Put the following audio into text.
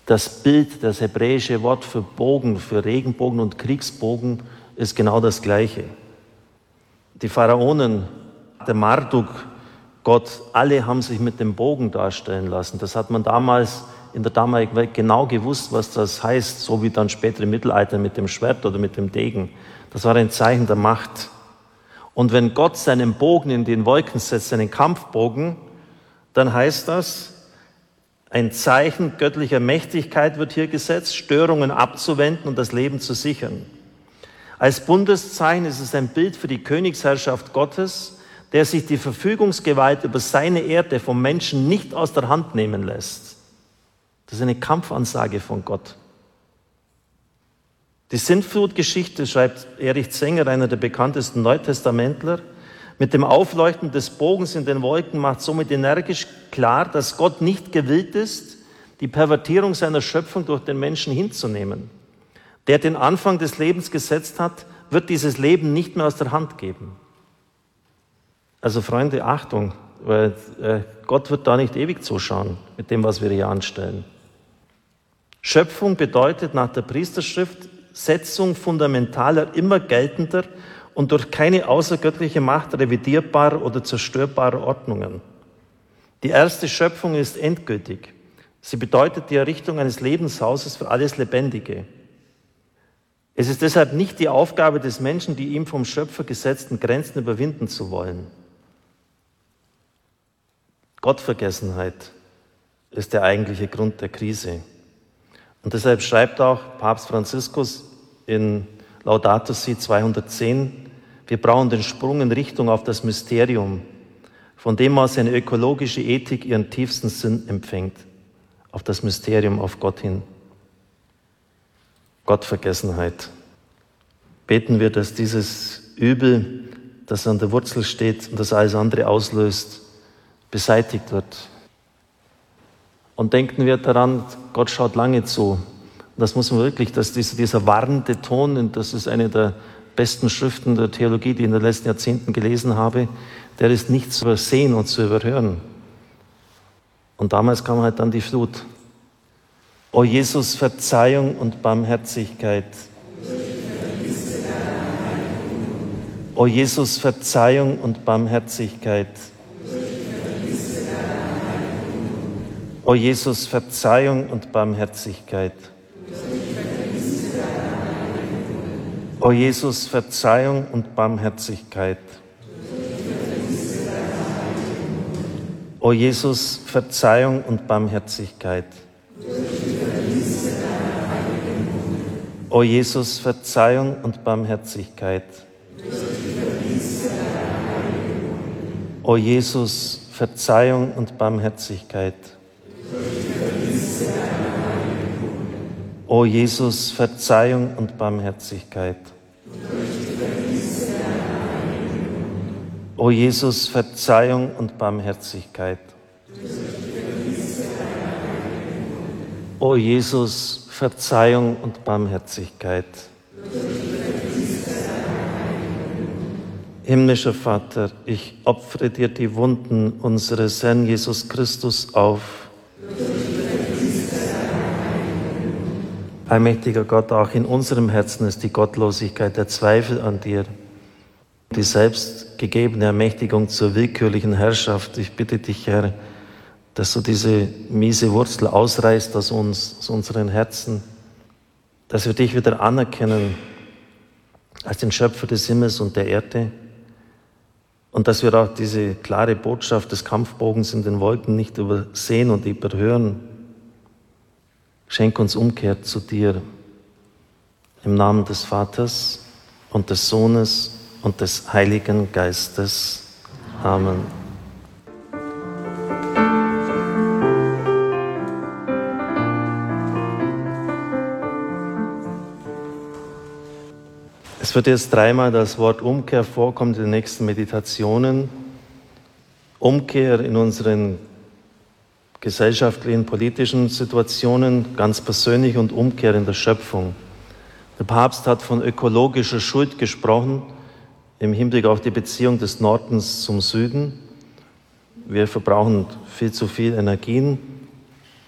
Das Bild, das hebräische Wort für Bogen, für Regenbogen und Kriegsbogen ist genau das Gleiche. Die Pharaonen, der Marduk, Gott, alle haben sich mit dem Bogen darstellen lassen. Das hat man damals in der damaligen Welt genau gewusst, was das heißt, so wie dann später im Mittelalter mit dem Schwert oder mit dem Degen. Das war ein Zeichen der Macht. Und wenn Gott seinen Bogen in den Wolken setzt, seinen Kampfbogen, dann heißt das, ein Zeichen göttlicher Mächtigkeit wird hier gesetzt, Störungen abzuwenden und das Leben zu sichern. Als Bundeszeichen ist es ein Bild für die Königsherrschaft Gottes, der sich die Verfügungsgewalt über seine Erde vom Menschen nicht aus der Hand nehmen lässt. Das ist eine Kampfansage von Gott. Die Sintflutgeschichte, schreibt Erich Zenger, einer der bekanntesten Neutestamentler, mit dem Aufleuchten des Bogens in den Wolken macht somit energisch klar, dass Gott nicht gewillt ist, die Pervertierung seiner Schöpfung durch den Menschen hinzunehmen. Der den Anfang des Lebens gesetzt hat, wird dieses Leben nicht mehr aus der Hand geben. Also Freunde, Achtung, weil Gott wird da nicht ewig zuschauen mit dem, was wir hier anstellen. Schöpfung bedeutet nach der Priesterschrift Setzung fundamentaler, immer geltender und durch keine außergöttliche Macht revidierbarer oder zerstörbarer Ordnungen. Die erste Schöpfung ist endgültig. Sie bedeutet die Errichtung eines Lebenshauses für alles Lebendige. Es ist deshalb nicht die Aufgabe des Menschen, die ihm vom Schöpfer gesetzten Grenzen überwinden zu wollen. Gottvergessenheit ist der eigentliche Grund der Krise. Und deshalb schreibt auch Papst Franziskus in Laudato Si 210, wir brauchen den Sprung in Richtung auf das Mysterium, von dem aus eine ökologische Ethik ihren tiefsten Sinn empfängt, auf das Mysterium, auf Gott hin. Gottvergessenheit. Beten wir, dass dieses Übel, das an der Wurzel steht und das alles andere auslöst, beseitigt wird. Und denken wir daran, Gott schaut lange zu. Und das muss man wirklich, dass dieser warnende Ton, und das ist eine der besten Schriften der Theologie, die ich in den letzten Jahrzehnten gelesen habe, der ist nicht zu übersehen und zu überhören. Und damals kam halt dann die Flut. O Jesus, Verzeihung und Barmherzigkeit. O Jesus, Verzeihung und Barmherzigkeit. O Jesus, Verzeihung und Barmherzigkeit. O Jesus, Verzeihung und Barmherzigkeit. O Jesus, Verzeihung und Barmherzigkeit. O Jesus, Verzeihung und Barmherzigkeit. O Jesus, Verzeihung und Barmherzigkeit. O Jesus, Verzeihung und Barmherzigkeit. O Jesus, Verzeihung und Barmherzigkeit. O Jesus, Verzeihung und Barmherzigkeit. Himmlischer Vater, ich opfere dir die Wunden unseres Herrn Jesus Christus auf. Allmächtiger Gott, auch in unserem Herzen ist die Gottlosigkeit, der Zweifel an dir, die selbst gegebene Ermächtigung zur willkürlichen Herrschaft. Ich bitte dich, Herr, dass du diese miese Wurzel ausreißt aus uns, aus unseren Herzen, dass wir dich wieder anerkennen als den Schöpfer des Himmels und der Erde und dass wir auch diese klare Botschaft des Kampfbogens in den Wolken nicht übersehen und überhören. Schenk uns Umkehr zu dir. Im Namen des Vaters und des Sohnes und des Heiligen Geistes. Amen. Es wird jetzt dreimal das Wort Umkehr vorkommen in den nächsten Meditationen. Umkehr in unseren gesellschaftlichen, politischen Situationen, ganz persönlich, und Umkehr in der Schöpfung. Der Papst hat von ökologischer Schuld gesprochen im Hinblick auf die Beziehung des Nordens zum Süden. Wir verbrauchen viel zu viel Energien.